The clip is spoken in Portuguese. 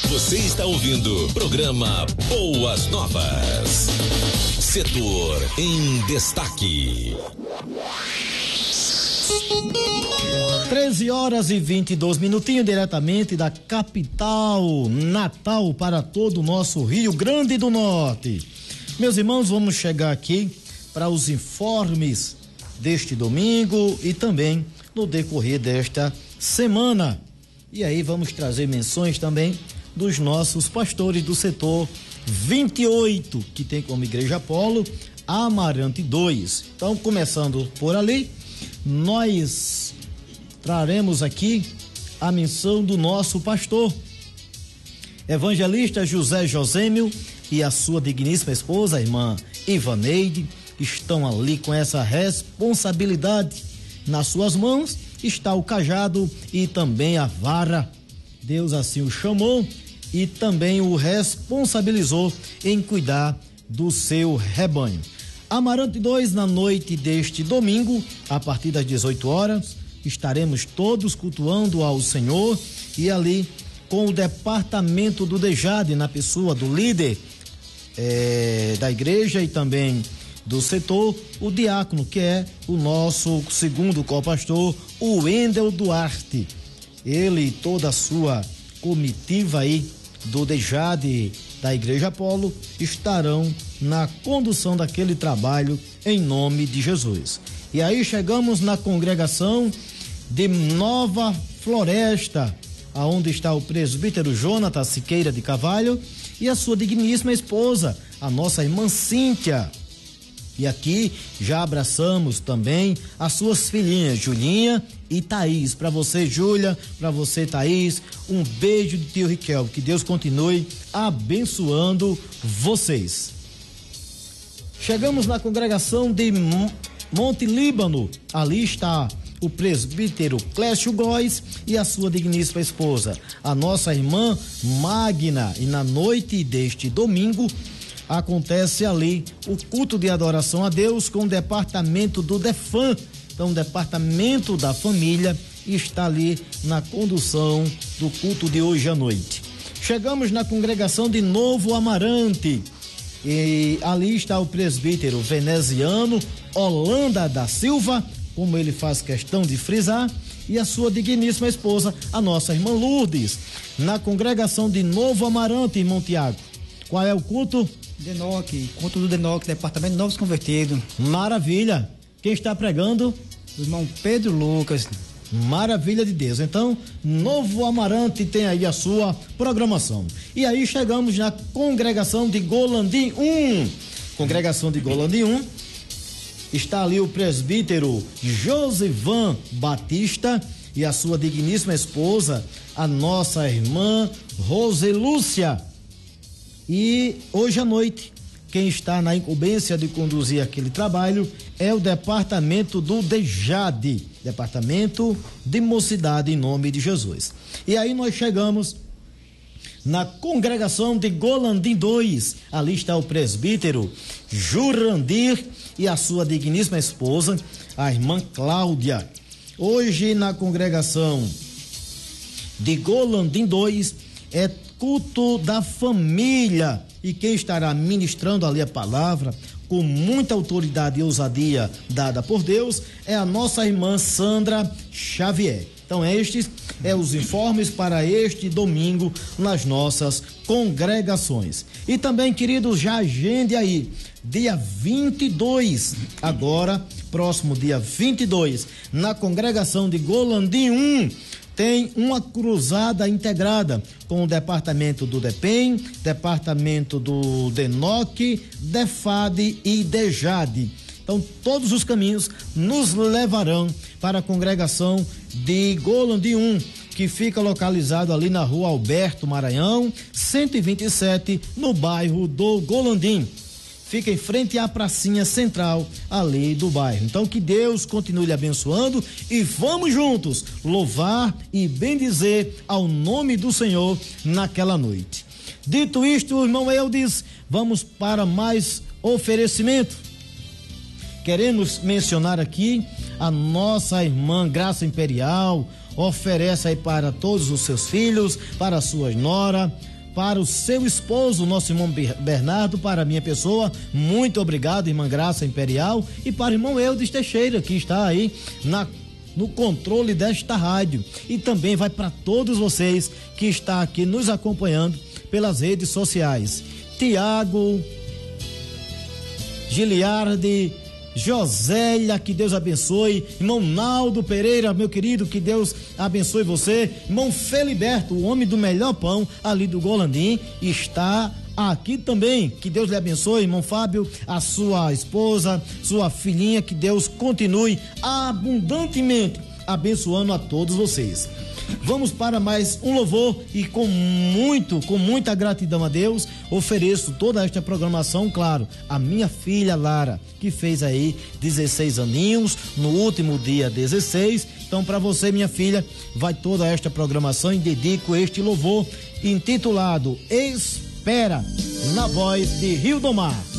Você está ouvindo programa Boas Novas. Setor em destaque. 13h22, diretamente da capital Natal para todo o nosso Rio Grande do Norte. Meus irmãos, vamos chegar aqui para os informes deste domingo e também no decorrer desta semana. E aí vamos trazer menções também dos nossos pastores do setor 28, que tem como Igreja Apolo Amarante 2. Então, começando por ali, nós traremos aqui a menção do nosso pastor, evangelista José Josêmio, e a sua digníssima esposa, a irmã Ivaneide, estão ali com essa responsabilidade. Nas suas mãos está o cajado e também a vara. Deus assim o chamou e também o responsabilizou em cuidar do seu rebanho. Amarante 2, na noite deste domingo, a partir das 18 horas, estaremos todos cultuando ao Senhor e ali com o departamento do DEJAD, na pessoa do líder da igreja e também do setor, o diácono, que é o nosso segundo co-pastor, o Wendel Duarte. Ele e toda a sua comitiva aí do DEJAD da Igreja Apolo estarão na condução daquele trabalho em nome de Jesus. E aí chegamos na congregação de Nova Floresta, aonde está o presbítero Jonathan Siqueira de Carvalho e a sua digníssima esposa, a nossa irmã Cíntia. E aqui já abraçamos também as suas filhinhas, Julinha e Thaís. Para você, Júlia, para você, Thaís, um beijo de tio Riquel. Que Deus continue abençoando vocês. Chegamos na congregação de Monte Líbano. Ali está o presbítero Clécio Góes e a sua digníssima esposa, a nossa irmã Magna. E na noite deste domingo acontece ali o culto de adoração a Deus com o departamento do DEFAM. Então, o departamento da família está ali na condução do culto de hoje à noite. Chegamos na congregação de Novo Amarante e ali está o presbítero veneziano Holanda da Silva, como ele faz questão de frisar, e a sua digníssima esposa, a nossa irmã Lourdes. Na congregação de Novo Amarante, irmão Tiago, qual é o culto? Denoque, culto do Denoque, departamento de Novos Convertidos. Maravilha. Quem está pregando? O irmão Pedro Lucas. Maravilha de Deus. Então, Novo Amarante tem aí a sua programação. E aí chegamos na congregação de Golandim 1. Congregação de Golandim 1. Está ali o presbítero Josivan Batista e a sua digníssima esposa, a nossa irmã Roselúcia. E hoje à noite, quem está na incumbência de conduzir aquele trabalho é o departamento do DEJAD, departamento de mocidade em nome de Jesus. E aí nós chegamos na congregação de Golandim 2, ali está o presbítero Jurandir e a sua digníssima esposa, a irmã Cláudia. Hoje na congregação de Golandim 2 é culto da família e quem estará ministrando ali a palavra com muita autoridade e ousadia dada por Deus é a nossa irmã Sandra Xavier. Então estes os informes para este domingo nas nossas congregações. E também, queridos, já agende aí, dia 22, agora, próximo dia 22, na congregação de Golandim 1, tem uma cruzada integrada com o departamento do DEPEN, departamento do DENOC, DEFAD e DEJAD. Então, todos os caminhos nos levarão para a congregação de Golandim 1, que fica localizado ali na rua Alberto Maranhão, 127, no bairro do Golandim. Fica em frente à pracinha central ali do bairro. Então, que Deus continue lhe abençoando e vamos juntos louvar e bendizer ao nome do Senhor naquela noite. Dito isto, irmão Eudes, vamos para mais oferecimento. Queremos mencionar aqui a nossa irmã Graça Imperial, oferece aí para todos os seus filhos, para a sua nora, para o seu esposo, nosso irmão Bernardo, para a minha pessoa, muito obrigado, irmã Graça Imperial, e para o irmão Eudes Teixeira, que está aí no controle desta rádio, e também vai para todos vocês que está aqui nos acompanhando pelas redes sociais. Tiago, Giliardi, Josélia, que Deus abençoe. Irmão Naldo Pereira, meu querido, que Deus abençoe você. Irmão Feliberto, o homem do melhor pão ali do Golandim, está aqui também. Que Deus lhe abençoe, irmão Fábio, a sua esposa, sua filhinha, que Deus continue abundantemente abençoando a todos vocês. Vamos para mais um louvor e com muita gratidão a Deus, ofereço toda esta programação, claro, a minha filha Lara, que fez aí 16 aninhos no último dia 16. Então, para você, minha filha, vai toda esta programação e dedico este louvor intitulado Espera, na voz de Rio do Mar.